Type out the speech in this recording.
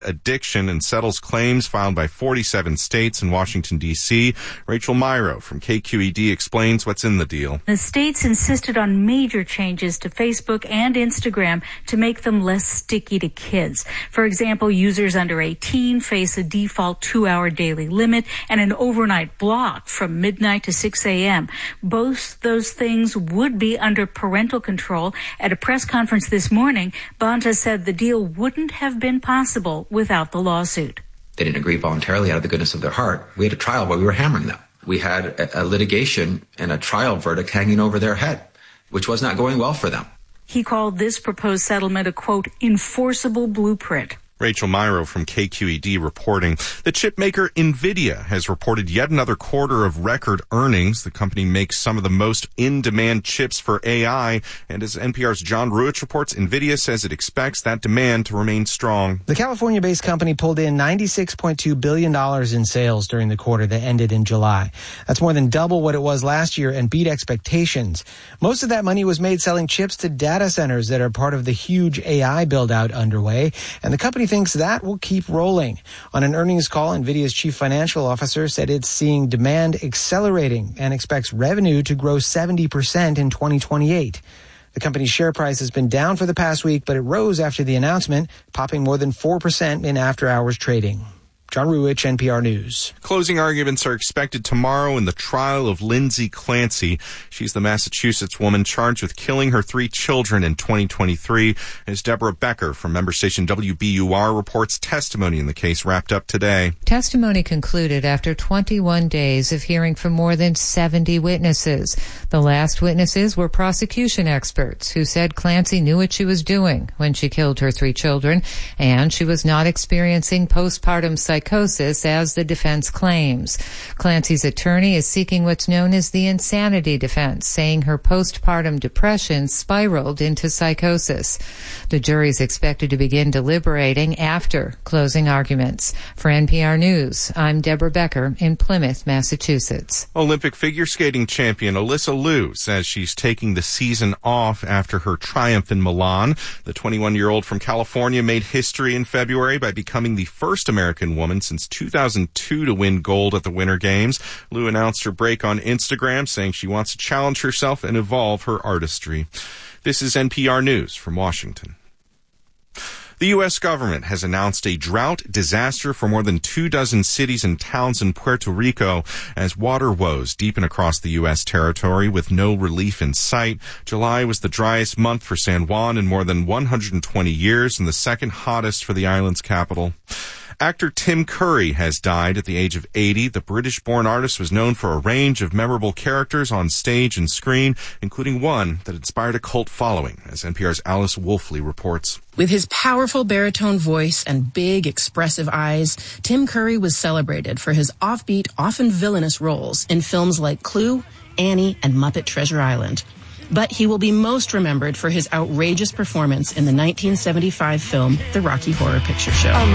addiction and settles claims filed by 47 states and Washington, D.C. Rachel Myrow from KQED explains what's in the deal. The states insisted on major changes to Facebook and Instagram to make them less sticky to kids. For example, users under 18 face a default 2-hour daily limit and an overnight block from midnight to 6 a.m. Both those things would be under parental control. At a press conference this morning, Bonta said the deal wouldn't have been possible without the lawsuit. They didn't agree voluntarily out of the goodness of their heart. We had a trial where we were hammering them. We had a litigation and a trial verdict hanging over their head, which was not going well for them. He called this proposed settlement a, quote, enforceable blueprint. Rachel Myrow from KQED reporting. The chip maker NVIDIA has reported yet another quarter of record earnings. The company makes some of the most in-demand chips for AI. And as NPR's John Ruich reports, NVIDIA says it expects that demand to remain strong. The California-based company pulled in $96.2 billion in sales during the quarter that ended in July. That's more than double what it was last year and beat expectations. Most of that money was made selling chips to data centers that are part of the huge AI build-out underway. And the company thinks that will keep rolling. On an earnings call, NVIDIA's chief financial officer said it's seeing demand accelerating and expects revenue to grow 70% in 2028. The company's share price has been down for the past week, but it rose after the announcement, popping more than 4% in after-hours trading. John Ruich, NPR News. Closing arguments are expected tomorrow in the trial of Lindsay Clancy. She's the Massachusetts woman charged with killing her 3 children in 2023. As Deborah Becker from member station WBUR reports, testimony in the case wrapped up today. Testimony concluded after 21 days of hearing from more than 70 witnesses. The last witnesses were prosecution experts who said Clancy knew what she was doing when she killed her 3 children, and she was not experiencing postpartum psychosis as the defense claims. Clancy's attorney is seeking what's known as the insanity defense, saying her postpartum depression spiraled into psychosis. The jury is expected to begin deliberating after closing arguments. For NPR News, I'm Deborah Becker in Plymouth, Massachusetts. Olympic figure skating champion Alyssa Liu says she's taking the season off after her triumph in Milan. The 21-year-old from California made history in February by becoming the first American woman since 2002 to win gold at the Winter Games. Liu announced her break on Instagram, saying she wants to challenge herself and evolve her artistry. This is NPR News from Washington. The U.S. government has announced a drought disaster for more than 24 cities and towns in Puerto Rico as water woes deepen across the U.S. territory with no relief in sight. July was the driest month for San Juan in more than 120 years and the second hottest for the island's capital. Actor Tim Curry has died at the age of 80. The British-born artist was known for a range of memorable characters on stage and screen, including one that inspired a cult following, as NPR's Alice Wolfley reports. With his powerful baritone voice and big, expressive eyes, Tim Curry was celebrated for his offbeat, often villainous roles in films like Clue, Annie, and Muppet Treasure Island. But he will be most remembered for his outrageous performance in the 1975 film The Rocky Horror Picture Show.